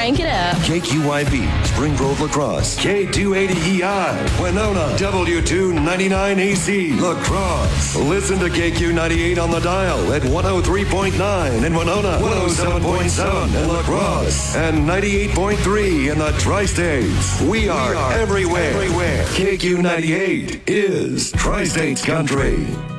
Crank it up. KQYB, Springgrove Lacrosse. K280EI, Winona. W299AC, Lacrosse. Listen to KQ98 on the dial at 103.9 in Winona, 107.7 in Lacrosse, and 98.3 in the Tri-States. We are everywhere. KQ98 is Tri-States Country.